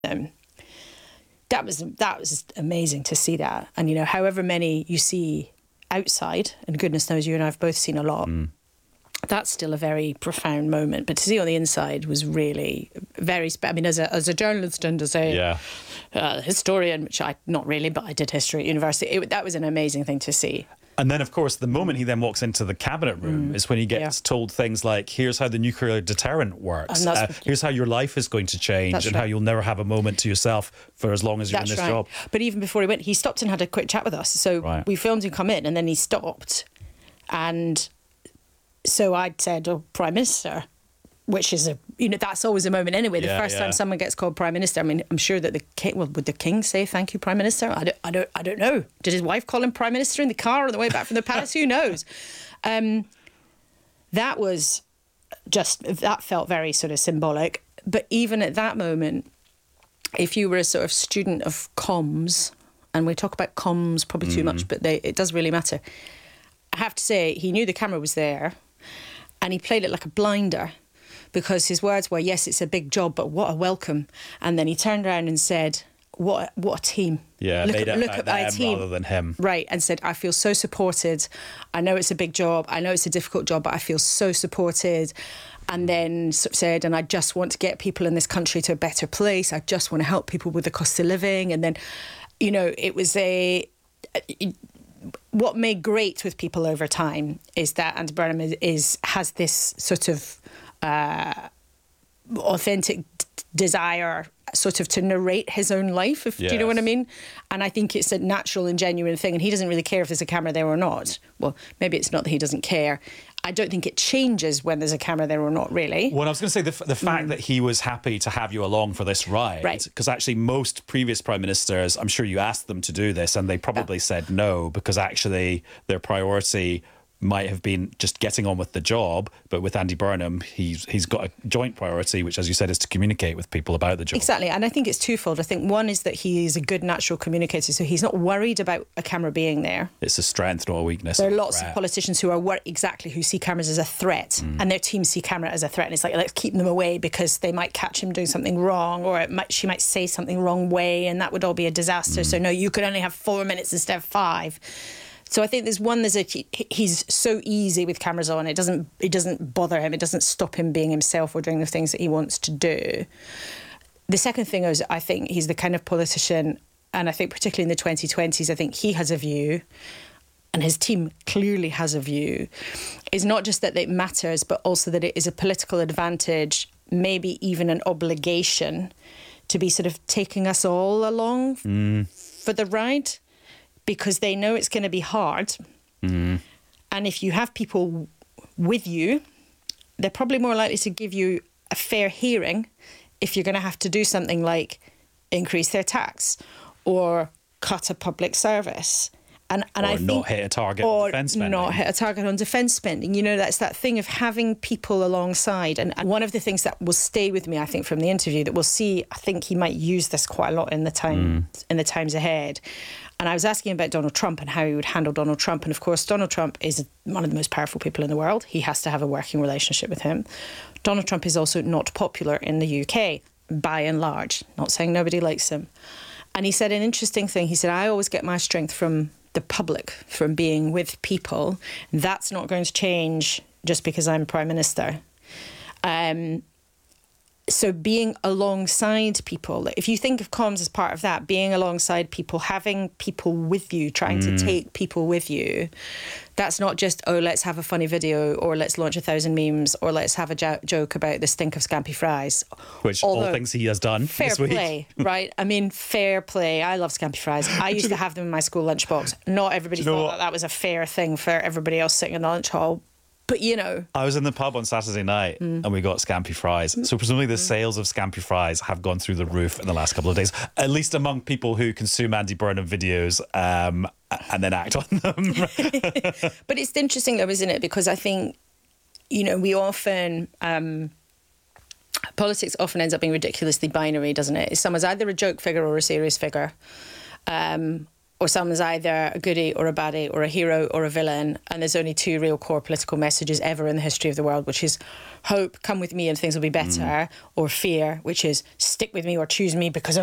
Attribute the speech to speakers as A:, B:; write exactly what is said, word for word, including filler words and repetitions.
A: Um, that was that was amazing to see that. And, you know, however many you see outside, and goodness knows you and I have both seen a lot, mm. that's still a very profound moment. But to see on the inside was really very... Spe- I mean, as a as a journalist and as a yeah. uh, historian, which I... Not really, but I did history at university. It, that was an amazing thing to see.
B: And then, of course, the moment he then walks into the cabinet room mm. is when he gets yeah. told things like, here's how the nuclear deterrent works. Uh, here's how your life is going to change that's and right. how you'll never have a moment to yourself for as long as you're that's in this
A: right.
B: job.
A: But even before he went, he stopped and had a quick chat with us. So right. we filmed him come in and then he stopped. And so I'd said, oh, Prime Minister, which is a, you know, that's always a moment anyway. The yeah, first yeah. time someone gets called Prime Minister, I mean, I'm sure that the king, well, would the king say thank you, Prime Minister? I don't, I don't, I don't know. Did his wife call him Prime Minister in the car on the way back from the palace? Who knows? Um, that was just, that felt very sort of symbolic. But even at that moment, if you were a sort of student of comms, and we talk about comms probably mm. too much, but they, it does really matter. I have to say, he knew the camera was there and he played it like a blinder. Because his words were, yes, it's a big job, but what a welcome. And then he turned around and said, what, what a team.
B: Yeah,
A: look
B: made
A: at,
B: it
A: look
B: about
A: at my
B: them
A: team.
B: rather than him.
A: Right, and said, I feel so supported. I know it's a big job. I know it's a difficult job, but I feel so supported. And then said, and I just want to get people in this country to a better place. I just want to help people with the cost of living. And then, you know, it was a... What made great with people over time is that Andy Burnham is, is has this sort of... Uh, authentic d- desire sort of to narrate his own life, if, yes. do you know what I mean? And I think it's a natural and genuine thing, and he doesn't really care if there's a camera there or not. Well, maybe it's not that he doesn't care. I don't think it changes when there's a camera there or not, really.
B: Well, I was going to say the, the fact mm. that he was happy to have you along for this ride,
A: right?
B: Because actually most previous prime ministers, I'm sure you asked them to do this and they probably yeah. said no, because actually their priority might have been just getting on with the job, but with Andy Burnham, he's he's got a joint priority, which, as you said, is to communicate with people about the job.
A: Exactly, and I think it's twofold. I think one is that he is a good natural communicator, so he's not worried about a camera being there.
B: It's a strength, not a weakness.
A: There are lots threat. of politicians who are wor- exactly who see cameras as a threat, mm. and their teams see camera as a threat, and it's like, let's keep them away because they might catch him doing something wrong, or it might, she might say something wrong way, and that would all be a disaster. Mm. So no, you could only have four minutes instead of five. So I think there's one, there's a, he's so easy with cameras on, it doesn't it doesn't bother him, it doesn't stop him being himself or doing the things that he wants to do. The second thing is, I think he's the kind of politician, and I think particularly in the twenty twenties, I think he has a view, and his team clearly has a view, is not just that it matters, but also that it is a political advantage, maybe even an obligation, to be sort of taking us all along mm. for the ride. Because they know it's going to be hard. Mm. And if you have people with you, they're probably more likely to give you a fair hearing if you're going to have to do something like increase their tax or cut a public service. And, and
B: or
A: I
B: not
A: think,
B: hit a target
A: or
B: on defence spending.
A: not hit a target on defence spending. You know, that's that thing of having people alongside. And, and one of the things that will stay with me, I think, from the interview, that we'll see, I think he might use this quite a lot in the time mm. in the times ahead. And I was asking about Donald Trump and how he would handle Donald Trump. And of course, Donald Trump is one of the most powerful people in the world. He has to have a working relationship with him. Donald Trump is also not popular in the U K, by and large. Not saying nobody likes him. And he said an interesting thing. He said, I always get my strength from the public, from being with people. That's not going to change just because I'm Prime Minister. Um, so being alongside people, if you think of comms as part of that, being alongside people, having people with you, trying mm. to take people with you, that's not just, oh, let's have a funny video or let's launch a thousand memes or let's have a jo- joke about the stink of scampi fries.
B: Which Although, all things he has done
A: fair
B: this week.
A: Play, right? I mean, fair play. I love scampi fries. I used to have them in my school lunchbox. Not everybody thought that that was a fair thing for everybody else sitting in the lunch hall. But, you know...
B: I was in the pub on Saturday night mm. and we got scampi fries. So presumably the mm. sales of scampi fries have gone through the roof in the last couple of days, at least among people who consume Andy Burnham videos um, and then act on them.
A: But it's interesting, though, isn't it? Because I think, you know, we often... Um, politics often ends up being ridiculously binary, doesn't it? Someone's either a joke figure or a serious figure. Um or someone's either a goodie or a baddie or a hero or a villain, and there's only two real core political messages ever in the history of the world, which is hope, come with me and things will be better, mm. or fear, which is stick with me or choose me because